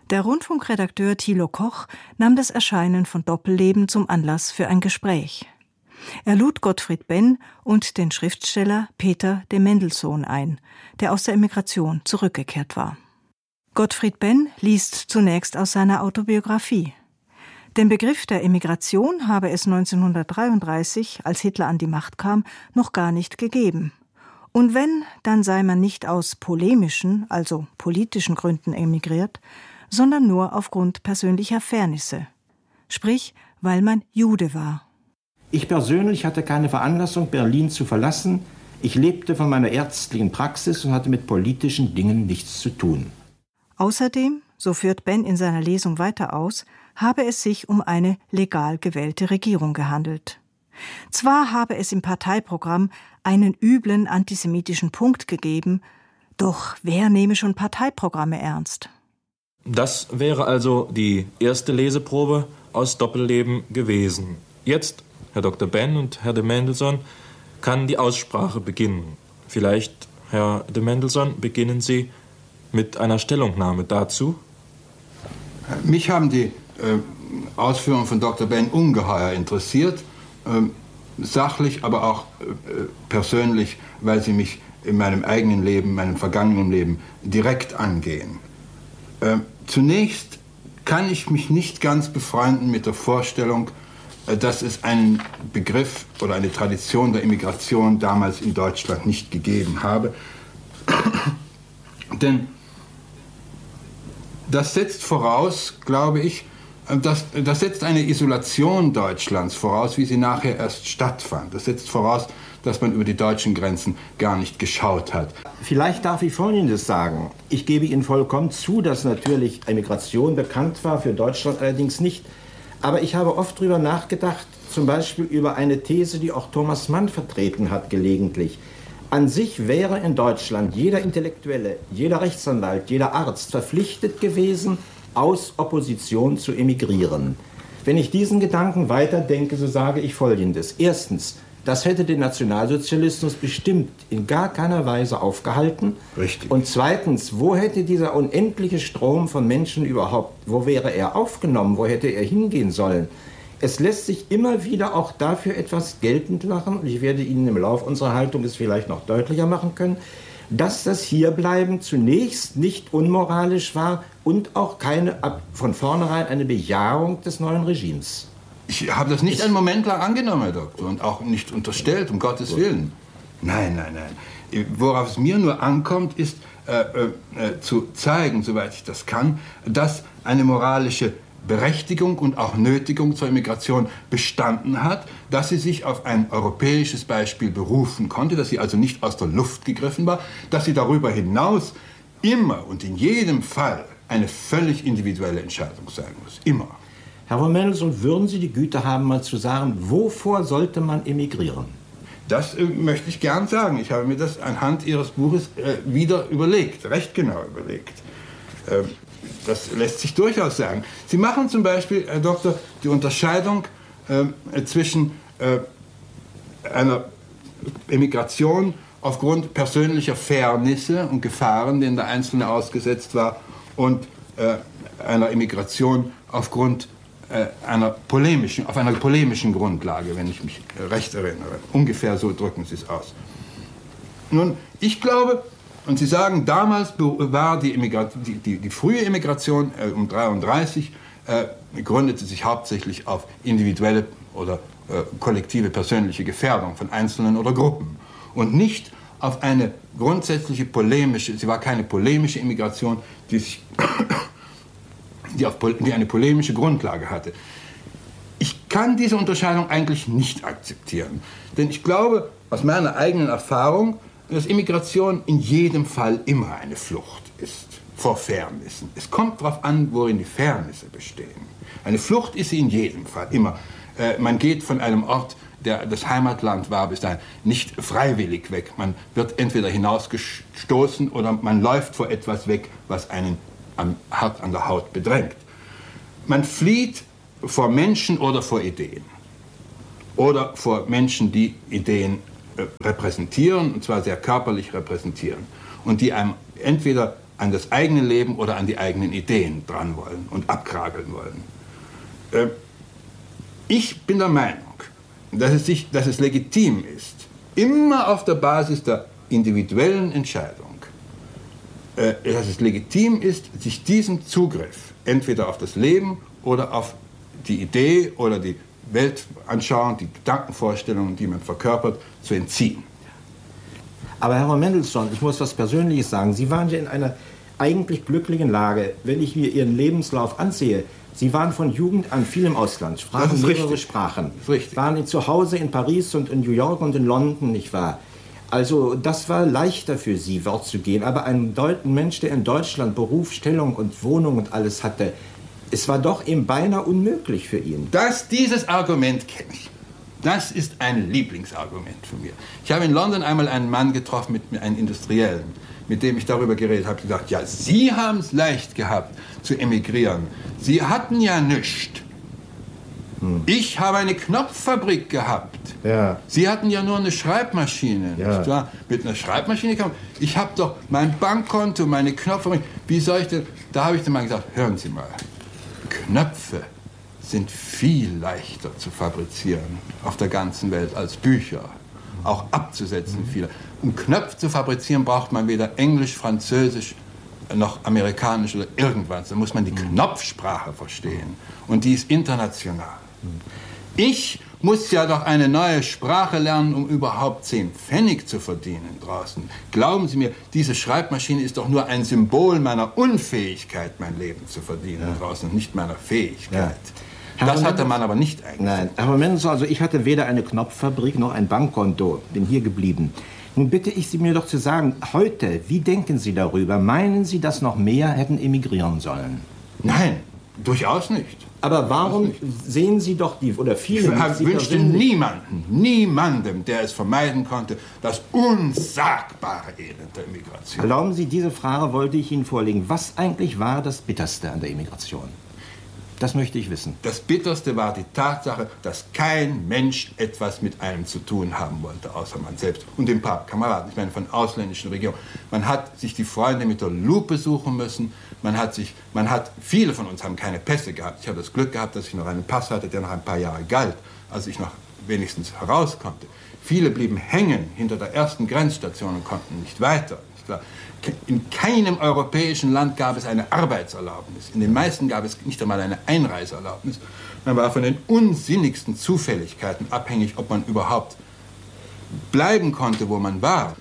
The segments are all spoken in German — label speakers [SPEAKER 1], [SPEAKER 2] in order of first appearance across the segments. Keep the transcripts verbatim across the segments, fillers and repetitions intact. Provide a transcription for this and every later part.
[SPEAKER 1] Der Rundfunkredakteur Thilo Koch nahm das Erscheinen von Doppelleben zum Anlass für ein Gespräch. Er lud Gottfried Benn und den Schriftsteller Peter de Mendelssohn ein, der aus der Emigration zurückgekehrt war. Gottfried Benn liest zunächst aus seiner Autobiografie. Den Begriff der Emigration habe es neunzehnhundertdreiunddreißig, als Hitler an die Macht kam, noch gar nicht gegeben. Und wenn, dann sei man nicht aus polemischen, also politischen Gründen emigriert, sondern nur aufgrund persönlicher Fairnisse. Sprich, weil man Jude war.
[SPEAKER 2] Ich persönlich hatte keine Veranlassung, Berlin zu verlassen. Ich lebte von meiner ärztlichen Praxis und hatte mit politischen Dingen nichts zu tun.
[SPEAKER 1] Außerdem, so führt Benn in seiner Lesung weiter aus, habe es sich um eine legal gewählte Regierung gehandelt. Zwar habe es im Parteiprogramm einen üblen antisemitischen Punkt gegeben, doch wer nehme schon Parteiprogramme ernst?
[SPEAKER 3] Das wäre also die erste Leseprobe aus Doppelleben gewesen. Jetzt, Herr Doktor Benn und Herr de Mendelssohn, kann die Aussprache beginnen. Vielleicht, Herr de Mendelssohn, beginnen Sie mit einer Stellungnahme dazu.
[SPEAKER 4] Mich haben die äh, Ausführungen von Doktor Benn ungeheuer interessiert, äh, sachlich, aber auch äh, persönlich, weil sie mich in meinem eigenen Leben, meinem vergangenen Leben direkt angehen. Äh, zunächst kann ich mich nicht ganz befreunden mit der Vorstellung, äh, dass es einen Begriff oder eine Tradition der Immigration damals in Deutschland nicht gegeben habe. Denn das setzt voraus, glaube ich, das, das setzt eine Isolation Deutschlands voraus, wie sie nachher erst stattfand. Das setzt voraus, dass man über die deutschen Grenzen gar nicht geschaut hat.
[SPEAKER 2] Vielleicht darf ich Folgendes sagen. Ich gebe Ihnen vollkommen zu, dass natürlich Emigration bekannt war, für Deutschland allerdings nicht. Aber ich habe oft darüber nachgedacht, zum Beispiel über eine These, die auch Thomas Mann vertreten hat gelegentlich. An sich wäre in Deutschland jeder Intellektuelle, jeder Rechtsanwalt, jeder Arzt verpflichtet gewesen, aus Opposition zu emigrieren. Wenn ich diesen Gedanken weiterdenke, so sage ich Folgendes. Erstens, das hätte den Nationalsozialismus bestimmt in gar keiner Weise aufgehalten.
[SPEAKER 4] Richtig.
[SPEAKER 2] Und zweitens, wo hätte dieser unendliche Strom von Menschen überhaupt, wo wäre er aufgenommen, wo hätte er hingehen sollen? Es lässt sich immer wieder auch dafür etwas geltend machen, und ich werde Ihnen im Laufe unserer Haltung es vielleicht noch deutlicher machen können, dass das Hierbleiben zunächst nicht unmoralisch war und auch keine, von vornherein eine Bejahung des neuen Regimes.
[SPEAKER 4] Ich habe das nicht einen Moment lang angenommen, Herr Doktor, und auch nicht unterstellt, um Gottes Willen. Nein, nein, nein. Worauf es mir nur ankommt, ist äh, äh, zu zeigen, soweit ich das kann, dass eine moralische Berechtigung und auch Nötigung zur Immigration bestanden hat, dass sie sich auf ein europäisches Beispiel berufen konnte, dass sie also nicht aus der Luft gegriffen war, dass sie darüber hinaus immer und in jedem Fall eine völlig individuelle Entscheidung sein muss. Immer.
[SPEAKER 2] Herr von Mendelssohn, würden Sie die Güte haben, mal zu sagen, wovor sollte man emigrieren?
[SPEAKER 4] Das äh, möchte ich gern sagen. Ich habe mir das anhand Ihres Buches äh, wieder überlegt, recht genau überlegt. Ähm, Das lässt sich durchaus sagen. Sie machen zum Beispiel, Herr Doktor, die Unterscheidung äh, zwischen äh, einer Emigration aufgrund persönlicher Fairnisse und Gefahren, denen der Einzelne ausgesetzt war, und äh, einer Emigration aufgrund äh, einer polemischen, auf einer polemischen Grundlage, wenn ich mich recht erinnere. Ungefähr so drücken Sie es aus. Nun, ich glaube, und Sie sagen, damals war die, die, die, die frühe Emigration äh, um neunzehnhundertdreiunddreißig äh, gründete sich hauptsächlich auf individuelle oder äh, kollektive persönliche Gefährdung von Einzelnen oder Gruppen und nicht auf eine grundsätzliche polemische, sie war keine polemische Emigration, die, sich, die, auf, die eine polemische Grundlage hatte. Ich kann diese Unterscheidung eigentlich nicht akzeptieren, denn ich glaube, aus meiner eigenen Erfahrung, dass Immigration in jedem Fall immer eine Flucht ist vor Fairnissen. Es kommt darauf an, worin die Fairnisse bestehen. Eine Flucht ist sie in jedem Fall immer. Äh, man geht von einem Ort, der das Heimatland war, bis dahin nicht freiwillig weg. Man wird entweder hinausgestoßen oder man läuft vor etwas weg, was einen am, hart an der Haut bedrängt. Man flieht vor Menschen oder vor Ideen. Oder vor Menschen, die Ideen repräsentieren, und zwar sehr körperlich repräsentieren, und die einem entweder an das eigene Leben oder an die eigenen Ideen dran wollen und abkrageln wollen. Äh, ich bin der Meinung, dass es, sich, dass es legitim ist, immer auf der Basis der individuellen Entscheidung, äh, dass es legitim ist, sich diesem Zugriff entweder auf das Leben oder auf die Idee oder die Weltanschauung, die Gedankenvorstellungen, die man verkörpert, zu entziehen.
[SPEAKER 2] Aber Herr Mendelssohn, ich muss was Persönliches sagen. Sie waren ja in einer eigentlich glücklichen Lage, wenn ich mir Ihren Lebenslauf ansehe. Sie waren von Jugend an viel im Ausland, sprachen mehrere
[SPEAKER 4] richtig.
[SPEAKER 2] Sprachen.
[SPEAKER 4] Das ist richtig.
[SPEAKER 2] Waren zu Hause in Paris und in New York und in London, nicht wahr? Also das war leichter für Sie, fortzugehen. Aber ein, Deut- ein Mensch, der in Deutschland Beruf, Stellung und Wohnung und alles hatte, es war doch eben beinahe unmöglich für ihn.
[SPEAKER 4] Das, dieses Argument kenne ich. Das ist ein Lieblingsargument von mir. Ich habe in London einmal einen Mann getroffen, mit, einen Industriellen, mit dem ich darüber geredet habe. Ich habe gesagt, ja, Sie haben es leicht gehabt zu emigrieren. Sie hatten ja nichts. Hm. Ich habe eine Knopffabrik gehabt.
[SPEAKER 2] Ja.
[SPEAKER 4] Sie hatten ja nur eine Schreibmaschine.
[SPEAKER 2] Ja.
[SPEAKER 4] Nicht wahr? Mit einer Schreibmaschine kam. Ich habe doch mein Bankkonto, meine Knopffabrik. Wie soll ich denn? Da habe ich dann mal gesagt, hören Sie mal, Knöpfe sind viel leichter zu fabrizieren auf der ganzen Welt als Bücher. Auch abzusetzen viele. Um Knöpfe zu fabrizieren, braucht man weder Englisch, Französisch noch Amerikanisch oder irgendwas. Da muss man die Knopfsprache verstehen. Und die ist international. Ich muss ja doch eine neue Sprache lernen, um überhaupt zehn Pfennig zu verdienen draußen. Glauben Sie mir, diese Schreibmaschine ist doch nur ein Symbol meiner Unfähigkeit, mein Leben zu verdienen ja. draußen und nicht meiner Fähigkeit. Ja. Das hat der Mann aber nicht eingesehen.
[SPEAKER 2] Nein, Herr Mendelssohn, also ich hatte weder eine Knopffabrik noch ein Bankkonto, bin hier geblieben. Nun bitte ich Sie mir doch zu sagen, heute, wie denken Sie darüber? Meinen Sie, dass noch mehr hätten emigrieren sollen?
[SPEAKER 4] Nein, durchaus nicht.
[SPEAKER 2] Aber warum sehen Sie doch die, oder viele...
[SPEAKER 4] Ich wünschte niemanden, niemandem, der es vermeiden konnte, das unsagbare Elend der Emigration.
[SPEAKER 2] Erlauben Sie, diese Frage wollte ich Ihnen vorlegen. Was eigentlich war das Bitterste an der Emigration? Das möchte ich wissen.
[SPEAKER 4] Das Bitterste war die Tatsache, dass kein Mensch etwas mit einem zu tun haben wollte, außer man selbst und ein paar Kameraden, ich meine von ausländischen Regionen. Man hat sich die Freunde mit der Lupe suchen müssen. Man hat sich, man hat, viele von uns haben keine Pässe gehabt. Ich habe das Glück gehabt, dass ich noch einen Pass hatte, der noch ein paar Jahre galt, als ich noch wenigstens heraus konnte. Viele blieben hängen hinter der ersten Grenzstation und konnten nicht weiter. In keinem europäischen Land gab es eine Arbeitserlaubnis. In den meisten gab es nicht einmal eine Einreiseerlaubnis. Man war von den unsinnigsten Zufälligkeiten abhängig, ob man überhaupt bleiben konnte, wo man war.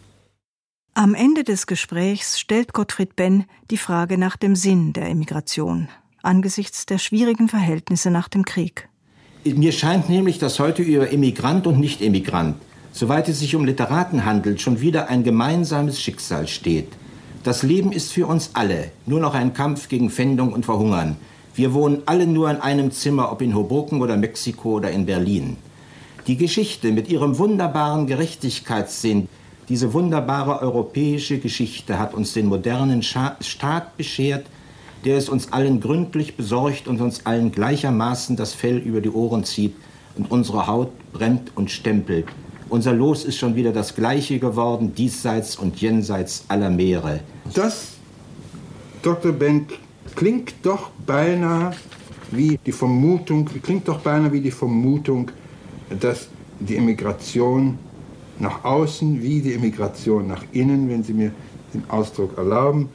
[SPEAKER 1] Am Ende des Gesprächs stellt Gottfried Benn die Frage nach dem Sinn der Emigration angesichts der schwierigen Verhältnisse nach dem Krieg.
[SPEAKER 2] Mir scheint nämlich, dass heute über Emigrant und Nicht-Emigrant, soweit es sich um Literaten handelt, schon wieder ein gemeinsames Schicksal steht. Das Leben ist für uns alle nur noch ein Kampf gegen Pfändung und Verhungern. Wir wohnen alle nur in einem Zimmer, ob in Hoboken oder Mexiko oder in Berlin. Die Geschichte mit ihrem wunderbaren Gerechtigkeitssinn, diese wunderbare europäische Geschichte hat uns den modernen Scha- Staat beschert, der es uns allen gründlich besorgt und uns allen gleichermaßen das Fell über die Ohren zieht und unsere Haut brennt und stempelt. Unser Los ist schon wieder das gleiche geworden, diesseits und jenseits aller Meere.
[SPEAKER 4] Das, Doktor Benn, klingt doch beinahe wie die Vermutung, klingt doch beinahe wie die Vermutung, dass die Emigration nach außen wie die Emigration nach innen, wenn Sie mir den Ausdruck erlauben,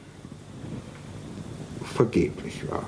[SPEAKER 4] vergeblich war,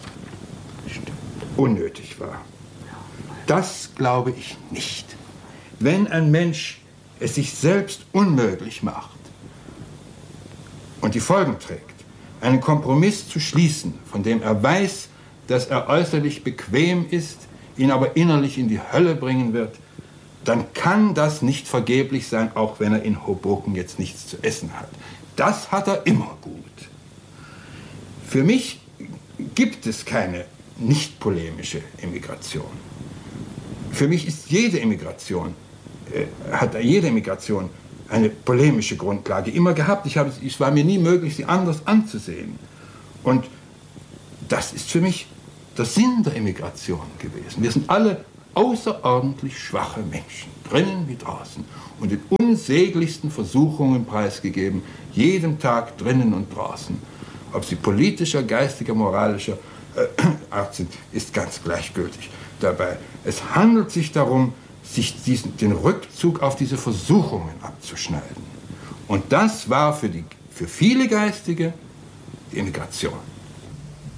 [SPEAKER 4] unnötig war. Das glaube ich nicht. Wenn ein Mensch es sich selbst unmöglich macht und die Folgen trägt, einen Kompromiss zu schließen, von dem er weiß, dass er äußerlich bequem ist, ihn aber innerlich in die Hölle bringen wird, dann kann das nicht vergeblich sein, auch wenn er in Hoboken jetzt nichts zu essen hat. Das hat er immer gut. Für mich gibt es keine nicht polemische Emigration. Für mich ist jede Emigration, äh, hat jede Emigration eine polemische Grundlage immer gehabt. Ich habe, es war mir nie möglich, sie anders anzusehen. Und das ist für mich der Sinn der Emigration gewesen. Wir sind alle außerordentlich schwache Menschen, drinnen wie draußen, und den unsäglichsten Versuchungen preisgegeben, jeden Tag drinnen und draußen. Ob sie politischer, geistiger, moralischer äh, Art sind, ist ganz gleichgültig dabei. Es handelt sich darum, sich diesen, den Rückzug auf diese Versuchungen abzuschneiden. Und das war für, die, für viele Geistige die Emigration.